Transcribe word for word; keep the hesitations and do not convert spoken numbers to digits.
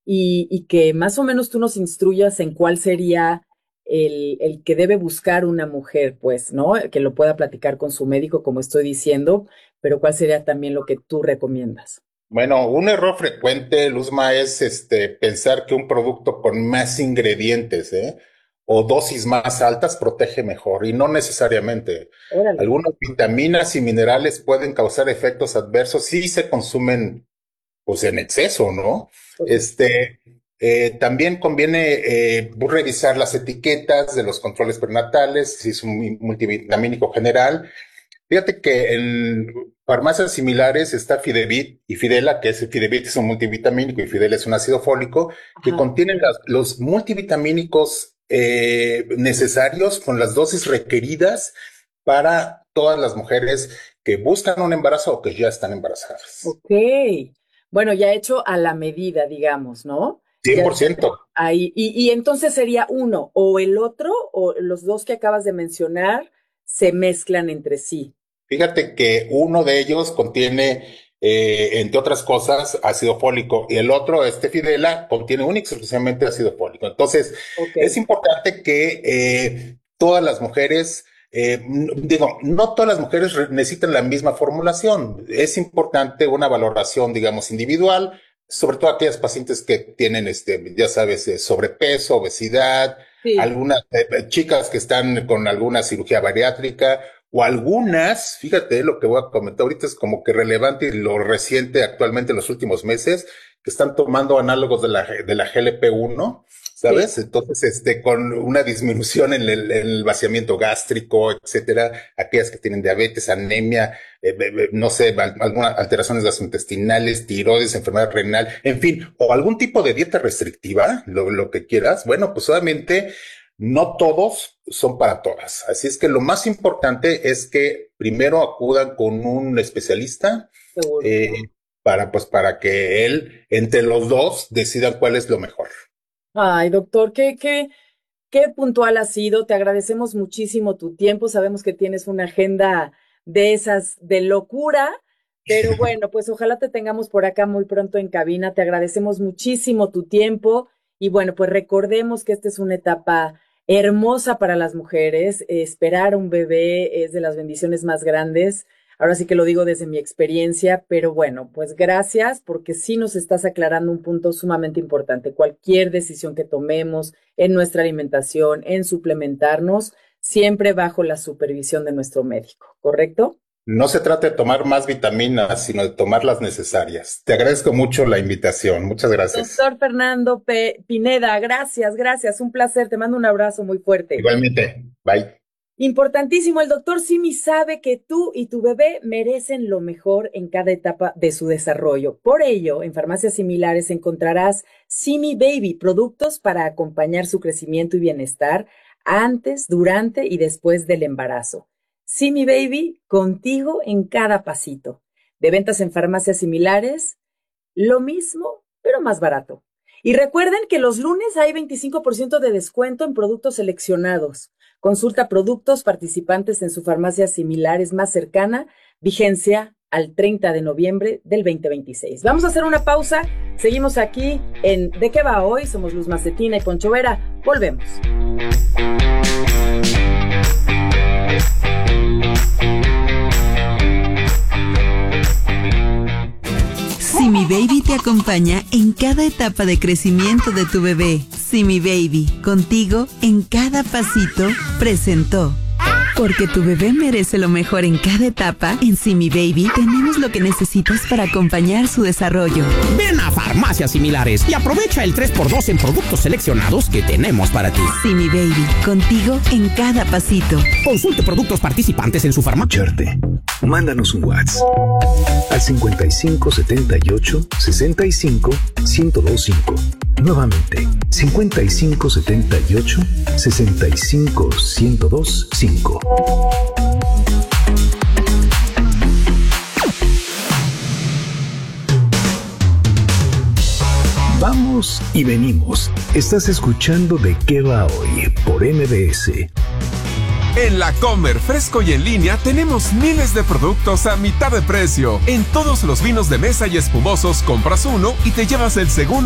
y, y que más o menos tú nos instruyas en cuál sería el, el que debe buscar una mujer, pues, ¿no? Que lo pueda platicar con su médico, como estoy diciendo, pero cuál sería también lo que tú recomiendas. Bueno, un error frecuente, Luzma, es este, pensar que un producto con más ingredientes, ¿eh? o dosis más altas protege mejor, y no necesariamente. Órale. Algunas vitaminas y minerales pueden causar efectos adversos si se consumen, pues, en exceso, ¿no? Ok. Este, eh, también conviene eh, revisar las etiquetas de los controles prenatales, si es un multivitamínico general. Fíjate que en farmacias similares está Fidevit y Fidela, que es Fidevit es un multivitamínico y Fidela es un ácido fólico, que Ajá. contienen las- los multivitamínicos eh, necesarios con las dosis requeridas para todas las mujeres que buscan un embarazo o que ya están embarazadas. Ok. Bueno, ya hecho a la medida, digamos, ¿no? Cien Ya por ciento. ahí. Y, y entonces sería uno o el otro, o los dos que acabas de mencionar se mezclan entre sí. Fíjate que uno de ellos contiene, eh, entre otras cosas, ácido fólico y el otro, este Fidela, contiene únicamente y exclusivamente ácido fólico. Entonces, Ok. es importante que eh, todas las mujeres, eh, n- digo, no todas las mujeres re- necesitan la misma formulación. Es importante una valoración, digamos, individual, sobre todo aquellas pacientes que tienen, este, ya sabes, eh, sobrepeso, obesidad, Sí. algunas eh, eh, chicas que están con alguna cirugía bariátrica o algunas, fíjate lo que voy a comentar ahorita es como que relevante y lo reciente actualmente en los últimos meses, que están tomando análogos de la, de la G L P uno, Sí. ¿sabes? Entonces, este, con una disminución en el, en el vaciamiento gástrico, etcétera, aquellas que tienen diabetes, anemia, eh, eh, no sé, al- algunas alteraciones gastrointestinales, tiroides, enfermedad renal, en fin, o algún tipo de dieta restrictiva, lo, lo que quieras, bueno, pues obviamente no todos son para todas. Así es que lo más importante es que primero acudan con un especialista Seguro. eh, para, pues, para que él, entre los dos, decidan cuál es lo mejor. Ay, doctor, qué, qué, qué puntual has sido. Te agradecemos muchísimo tu tiempo. Sabemos que tienes una agenda de esas de locura, pero bueno, pues ojalá te tengamos por acá muy pronto en cabina. Te agradecemos muchísimo tu tiempo y bueno, pues recordemos que esta es una etapa hermosa para las mujeres. Eh, esperar un bebé es de las bendiciones más grandes. Ahora sí que lo digo desde mi experiencia, pero bueno, pues gracias porque sí nos estás aclarando un punto sumamente importante. Cualquier decisión que tomemos en nuestra alimentación, en suplementarnos, siempre bajo la supervisión de nuestro médico, ¿correcto? No se trata de tomar más vitaminas, sino de tomar las necesarias. Te agradezco mucho la invitación. Muchas gracias. Doctor Fernando P. Pineda, gracias, gracias, un placer, te mando un abrazo muy fuerte. Igualmente. Bye. Importantísimo, el doctor Simi sabe que tú y tu bebé merecen lo mejor en cada etapa de su desarrollo. Por ello, en farmacias similares encontrarás Simi Baby, productos para acompañar su crecimiento y bienestar antes, durante y después del embarazo. Simi Baby, contigo en cada pasito. De ventas en farmacias similares, lo mismo, pero más barato. Y recuerden que los lunes hay veinticinco por ciento de descuento en productos seleccionados. Consulta productos participantes en su farmacia similares más cercana, vigencia al treinta de noviembre del dos mil veintiséis. Vamos a hacer una pausa. Seguimos aquí en ¿De qué va hoy? Somos Luz Macetina y Poncho Vera. Volvemos. Simi Baby te acompaña en cada etapa de crecimiento de tu bebé. Simi Baby, contigo en cada pasito, presentó. Porque tu bebé merece lo mejor en cada etapa, en Simi Baby tenemos lo que necesitas para acompañar su desarrollo. Ven a farmacias similares y aprovecha el tres por dos en productos seleccionados que tenemos para ti. Simi Baby, contigo en cada pasito. Consulte productos participantes en su farmacia. Escucharte. Mándanos un WhatsApp al cincuenta y cinco setenta y ocho sesenta y cinco ciento veinticinco. Nuevamente, cincuenta y cinco setenta y ocho sesenta y cinco ciento veinticinco. Vamos y venimos. Estás escuchando De qué va hoy por M B S. En la Comer Fresco y en línea tenemos miles de productos a mitad de precio. En todos los vinos de mesa y espumosos compras uno y te llevas el segundo